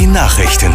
Nachrichten.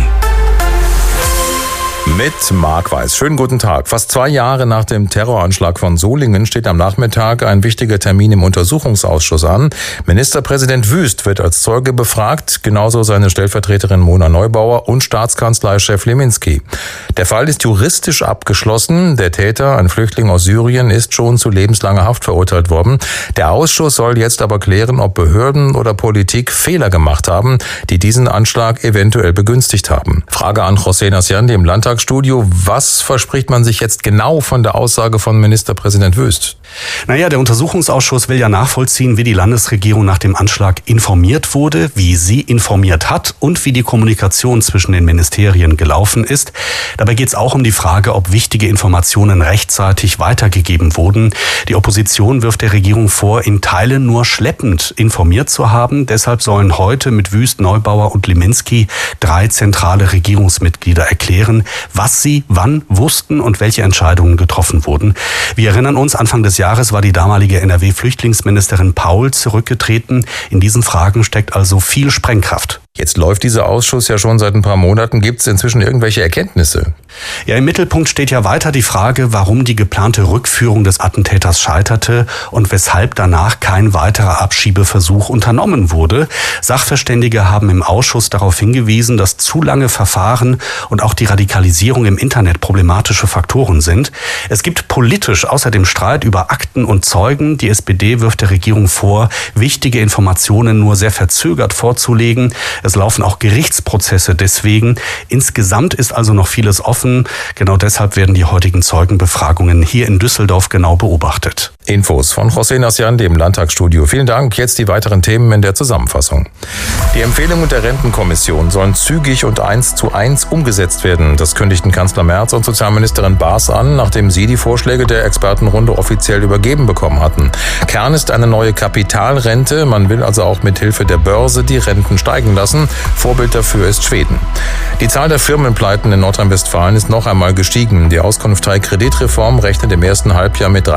Mit Marc Weiß. Schönen guten Tag. Fast 2 Jahre nach dem Terroranschlag von Solingen steht am Nachmittag ein wichtiger Termin im Untersuchungsausschuss an. Ministerpräsident Wüst wird als Zeuge befragt, genauso seine Stellvertreterin Mona Neubauer und Staatskanzleichef Leminski. Der Fall ist juristisch abgeschlossen. Der Täter, ein Flüchtling aus Syrien, ist schon zu lebenslanger Haft verurteilt worden. Der Ausschuss soll jetzt aber klären, ob Behörden oder Politik Fehler gemacht haben, die diesen Anschlag eventuell begünstigt haben. Frage an José Nassian, dem Landtagsstudio. Was verspricht man sich jetzt genau von der Aussage von Ministerpräsident Wüst? Der Untersuchungsausschuss will ja nachvollziehen, wie die Landesregierung nach dem Anschlag informiert wurde, wie sie informiert hat und wie die Kommunikation zwischen den Ministerien gelaufen ist. Dabei geht es auch um die Frage, ob wichtige Informationen rechtzeitig weitergegeben wurden. Die Opposition wirft der Regierung vor, in Teilen nur schleppend informiert zu haben. Deshalb sollen heute mit Wüst, Neubauer und Leminski 3 zentrale Regierungsmitglieder erklären, was sie wann wussten und welche Entscheidungen getroffen wurden. Wir erinnern uns, Anfang des Jahres war die damalige NRW-Flüchtlingsministerin Paul zurückgetreten. In diesen Fragen steckt also viel Sprengkraft. Jetzt läuft dieser Ausschuss ja schon seit ein paar Monaten. Gibt es inzwischen irgendwelche Erkenntnisse? Ja, im Mittelpunkt steht ja weiter die Frage, warum die geplante Rückführung des Attentäters scheiterte und weshalb danach kein weiterer Abschiebeversuch unternommen wurde. Sachverständige haben im Ausschuss darauf hingewiesen, dass zu lange Verfahren und auch die Radikalisierung im Internet problematische Faktoren sind. Es gibt politisch außerdem Streit über Akten und Zeugen. Die SPD wirft der Regierung vor, wichtige Informationen nur sehr verzögert vorzulegen. Es laufen auch Gerichtsprozesse deswegen. Insgesamt ist also noch vieles offen. Genau deshalb werden die heutigen Zeugenbefragungen hier in Düsseldorf genau beobachtet. Infos von José Nassian, dem Landtagsstudio. Vielen Dank. Jetzt die weiteren Themen in der Zusammenfassung. Die Empfehlungen der Rentenkommission sollen zügig und 1:1 umgesetzt werden. Das kündigten Kanzler Merz und Sozialministerin Baas an, nachdem sie die Vorschläge der Expertenrunde offiziell übergeben bekommen hatten. Kern ist eine neue Kapitalrente. Man will also auch mit Hilfe der Börse die Renten steigen lassen. Vorbild dafür ist Schweden. Die Zahl der Firmenpleiten in Nordrhein-Westfalen ist noch einmal gestiegen. Die Auskunftei Kreditreform rechnet im ersten Halbjahr mit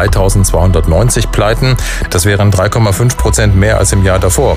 3.290 Pleiten. Das wären 3,5% mehr als im Jahr davor.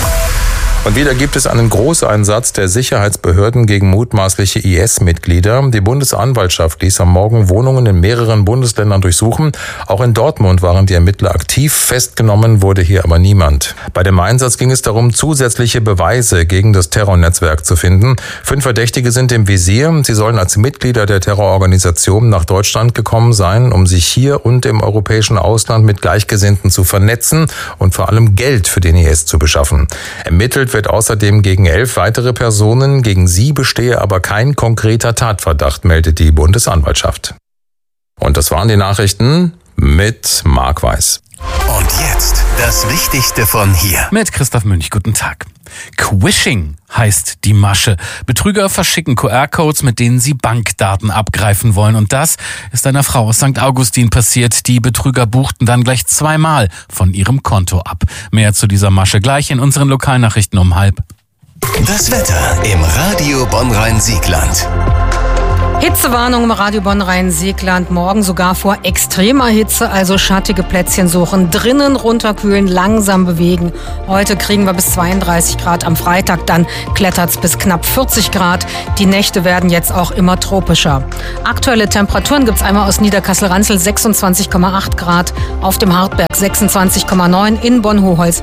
Und wieder gibt es einen Großeinsatz der Sicherheitsbehörden gegen mutmaßliche IS-Mitglieder. Die Bundesanwaltschaft ließ am Morgen Wohnungen in mehreren Bundesländern durchsuchen. Auch in Dortmund waren die Ermittler aktiv. Festgenommen wurde hier aber niemand. Bei dem Einsatz ging es darum, zusätzliche Beweise gegen das Terrornetzwerk zu finden. 5 Verdächtige sind im Visier. Sie sollen als Mitglieder der Terrororganisation nach Deutschland gekommen sein, um sich hier und im europäischen Ausland mit Gleichgesinnten zu vernetzen und vor allem Geld für den IS zu beschaffen. Ermittelt wird außerdem gegen 11 weitere Personen. Gegen sie bestehe aber kein konkreter Tatverdacht, meldet die Bundesanwaltschaft. Und das waren die Nachrichten mit Marc Weiß. Und jetzt das Wichtigste von hier. Mit Christoph Münch, guten Tag. Quishing heißt die Masche. Betrüger verschicken QR-Codes, mit denen sie Bankdaten abgreifen wollen. Und das ist einer Frau aus St. Augustin passiert. Die Betrüger buchten dann gleich 2-mal von ihrem Konto ab. Mehr zu dieser Masche gleich in unseren Lokalnachrichten um 12:30. Das Wetter im Radio Bonn-Rhein-Siegland. Hitzewarnung im Radio Bonn-Rhein-Siegland. Morgen sogar vor extremer Hitze, also schattige Plätzchen suchen. Drinnen runterkühlen, langsam bewegen. Heute kriegen wir bis 32 Grad. Am Freitag dann klettert's bis knapp 40 Grad. Die Nächte werden jetzt auch immer tropischer. Aktuelle Temperaturen gibt's einmal aus Niederkassel-Ranzel 26,8 Grad. Auf dem Hartberg 26,9. In Bonn-Hoholz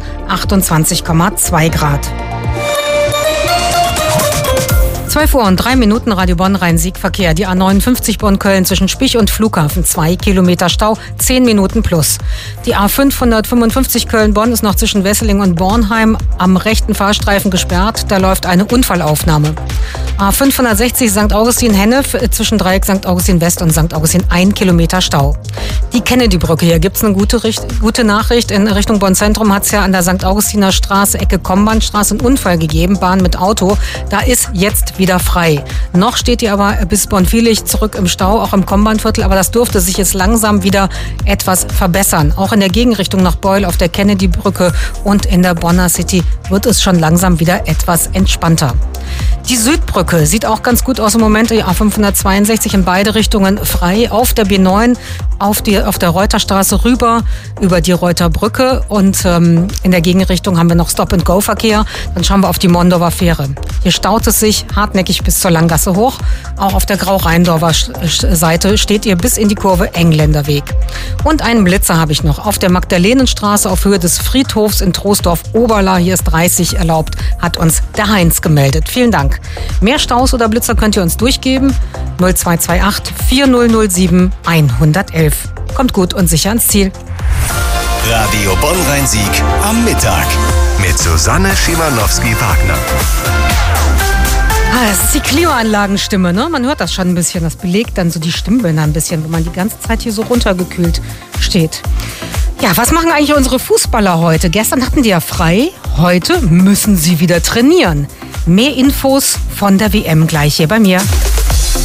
28,2 Grad. 12:03 Radio Bonn-Rhein-Sieg-Verkehr. Die A59 Bonn-Köln zwischen Spich und Flughafen 2 Kilometer Stau, 10 Minuten plus. Die A555 Köln-Bonn ist noch zwischen Wesseling und Bornheim am rechten Fahrstreifen gesperrt. Da läuft eine Unfallaufnahme. A560 St. Augustin-Hennef zwischen Dreieck St. Augustin West und St. Augustin 1 Kilometer Stau. Die Kennedy-Brücke, hier gibt's eine gute Nachricht. In Richtung Bonn-Zentrum hat's ja an der St. Augustiner Straße, Ecke Kombandstraße, einen Unfall gegeben. Bahn mit Auto. Da ist jetzt wieder frei. Noch steht ihr aber bis Bonn-Viehlich zurück im Stau, auch im Kombandviertel. Aber das dürfte sich jetzt langsam wieder etwas verbessern. Auch in der Gegenrichtung nach Beul auf der Kennedy-Brücke und in der Bonner City wird es schon langsam wieder etwas entspannter. Die Südbrücke sieht auch ganz gut aus im Moment. Die A562 in beide Richtungen frei. Auf der B9 auf der Reuterstraße rüber, über die Reuterbrücke und in der Gegenrichtung haben wir noch Stop-and-Go-Verkehr. Dann schauen wir auf die Mondorfer Fähre. Hier staut es sich hartnäckig bis zur Langgasse hoch. Auch auf der Grau-Rheindorfer Seite steht ihr bis in die Kurve Engländerweg. Und einen Blitzer habe ich noch. Auf der Magdalenenstraße auf Höhe des Friedhofs in Troisdorf-Oberla, hier ist 30 erlaubt, hat uns der Heinz gemeldet. Vielen Dank. Mehr Staus oder Blitzer könnt ihr uns durchgeben. 0228 4007 111. Kommt gut und sicher ans Ziel. Radio Bonn-Rhein-Sieg am Mittag mit Susanne Schimanowski-Wagner. Das ist die Klimaanlagenstimme, ne? Man hört das schon ein bisschen. Das belegt dann so die Stimmbänder ein bisschen, wenn man die ganze Zeit hier so runtergekühlt steht. Ja, was machen eigentlich unsere Fußballer heute? Gestern hatten die ja frei, heute müssen sie wieder trainieren. Mehr Infos von der WM gleich hier bei mir.